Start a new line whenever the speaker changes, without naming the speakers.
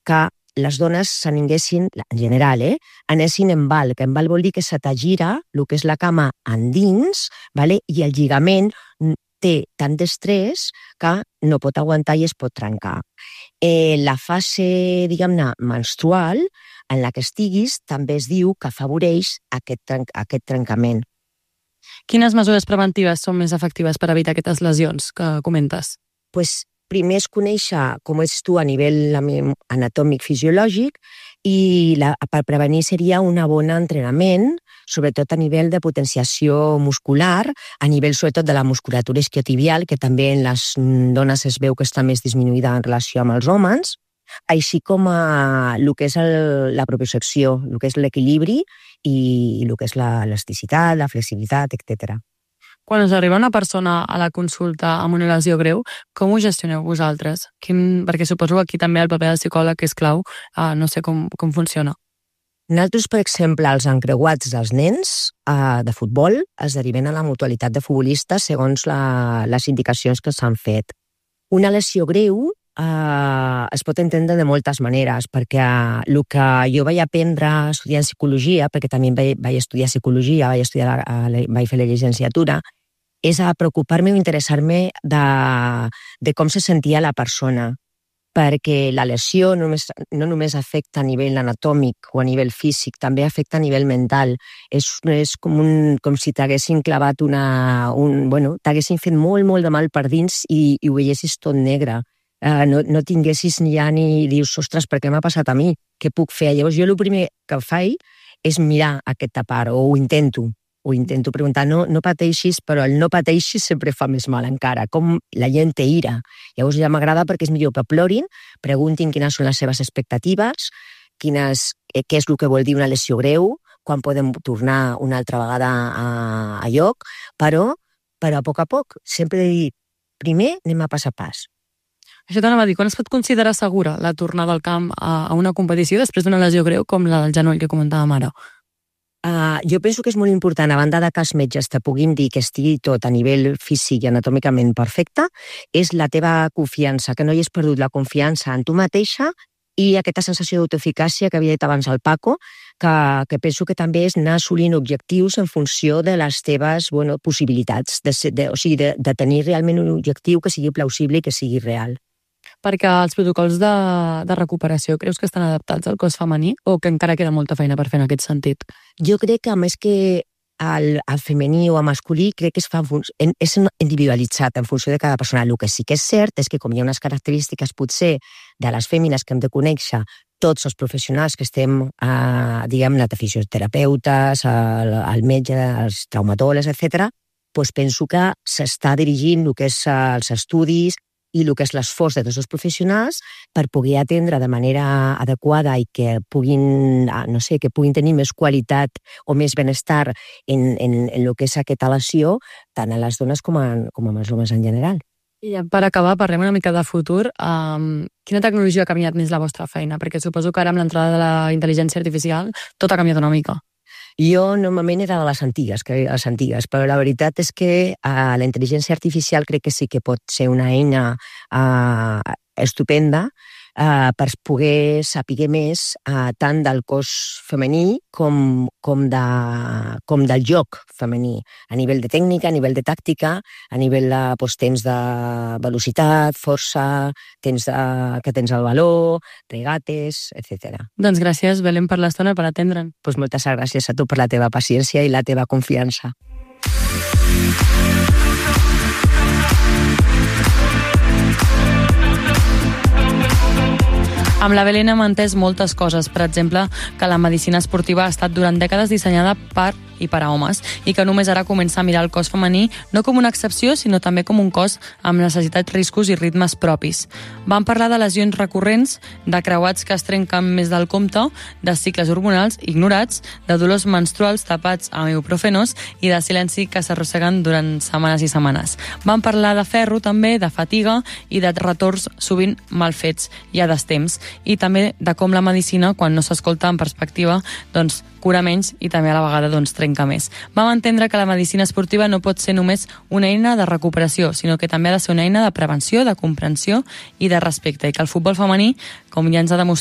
que les dones s'aninguessin, en general, anessin en val, que en val vol dir que se t'agira el que és la cama endins, i el lligament té tant d'estrès que no pot aguantar i es pot trencar. La fase, diguem-ne, menstrual, en la que estiguis, també es diu que afavoreix aquest trencament.
Quines mesures preventives són més efectives per evitar aquestes lesions que comentes?
Primer és conèixer com ets tu a nivell anatòmic fisiològic i per prevenir seria un bon entrenament, sobretot a nivell de potenciació muscular, a nivell sobretot de la musculatura isquiotibial, que també en les dones es veu que està més disminuïda en relació amb els homes, així com el que és la propiocepció, el que és l'equilibri i el que és l'elasticitat, la flexibilitat, etc.
Quan us arriba una persona a la consulta amb una lesió greu, com ho gestioneu vosaltres? Perquè suposo que aquí també el paper del psicòleg és clau, no sé com funciona.
Nosaltres, per exemple, els encreuats dels nens de futbol es deriven a la mutualitat de futbolistes segons les indicacions que s'han fet. Una lesió greu es pot entendre de moltes maneres, perquè el que jo vaig aprendre estudiant psicologia, perquè també vaig estudiar psicologia, vaig fer la llicenciatura, és a preocupar-me o interessar-me de com se sentia la persona, perquè la lesió no només afecta a nivell anatòmic o a nivell físic, també afecta a nivell mental. És com si t'haguessin clavat t'haguessin fet molt, molt de mal per dins i ho veiessis tot negre. No tinguessis ja ni dius, ostres, per què m'ha passat a mi? Què puc fer? Llavors jo el primer que faig és mirar aquesta part, o ho intento preguntar, no pateixis, però el no pateixis sempre fa més mal encara, com la gent té ira. Llavors ja m'agrada perquè és millor que plorin, preguntin quines són les seves expectatives, què és el que vol dir una lesió greu, quan podem tornar una altra vegada a lloc, però a poc, sempre dir, primer anem a pas a pas.
Això t'anava a dir, quan es pot considerar segura la tornada al camp a una competició després d'una lesió greu com la del genoll que comentàvem ara?
Jo penso que és molt important, a banda de que els metges te puguin dir que estigui tot a nivell físic i anatòmicament perfecte, és la teva confiança, que no hi has perdut la confiança en tu mateixa i aquesta sensació d'autoeficàcia que havia dit abans el Paco, que penso que també és anar assolint objectius en funció de les teves possibilitats, o sigui, de tenir realment un objectiu que sigui plausible i que sigui real.
Perquè els protocols de recuperació creus que estan adaptats al cos femení o que encara queda molta feina per fer en aquest sentit?
Jo crec que, a més que al femení o al masculí, crec que és individualitzat en funció de cada persona. El que sí que és cert és que com hi ha unes característiques potser de les fèmines que hem de conèixer tots els professionals que estem, diguem-ne, de fisioterapeutes, el metge, els traumatòlegs, etc., doncs penso que s'està dirigint el que és els estudis i el que és l'esforç de tots els professionals per poder atendre de manera adequada i que puguin tenir més qualitat o més benestar en el que és aquesta lesió, tant a les dones com als homes en general.
I per acabar, parlem una mica de futur. Quina tecnologia ha canviat més la vostra feina? Perquè suposo que ara amb l'entrada de la intel·ligència artificial tot ha canviat una mica.
Jo normalment era de les antigues, però la veritat és que la intel·ligència artificial crec que sí que pot ser una eina estupenda per poder saber més tant del cos femení com del joc femení, a nivell de tècnica, a nivell de tàctica, a nivell de temps de velocitat, força, temps que tens el valor, regates, etc.
Doncs gràcies, Belén, per l'estona, per atendre'n.
Moltes gràcies a tu per la teva paciència i la teva confiança.
Amb la Belén hem entès moltes coses, per exemple, que la medicina esportiva ha estat durant dècades dissenyada per i per a homes, i que només ara comença a mirar el cos femení no com una excepció, sinó també com un cos amb necessitats, riscos i ritmes propis. Vam parlar de lesions recurrents, de creuats que es trenquen més del compte, de cicles hormonals ignorats, de dolors menstruals tapats amb ibuprofenos i de silenci que s'arrosseguen durant setmanes i setmanes. Vam parlar de ferro també, de fatiga i de retorns sovint mal fets i a destemps, i també de com la medicina, quan no s'escolta en perspectiva, doncs cura menys i també a la vegada trenca més. Vam entendre que la medicina esportiva no pot ser només una eina de recuperació, sinó que també ha de ser una eina de prevenció, de comprensió i de respecte, i que el futbol femení, com ja ens ha demostrat